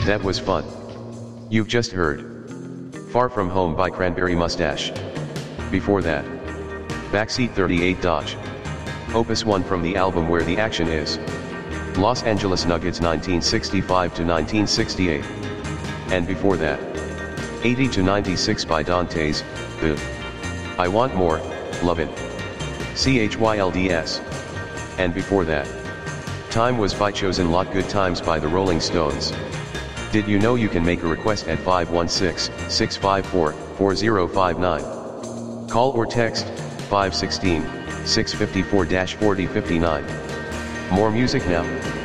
That was fun. You've just heard Far From Home by Cranberry Mustache. Before that, Backseat 38 Dodge. Opus 1 from the album Where the Action Is. Los Angeles Nuggets 1965 to 1968. And before that, 80 to 96 by Dantes, The I Want More, Love It. CHYLDS. And before that, Time Was by Chosen Lot Good Times by the Rolling Stones. Did you know you can make a request at 516-654-4059? Call or text 516-654-4059. More music now.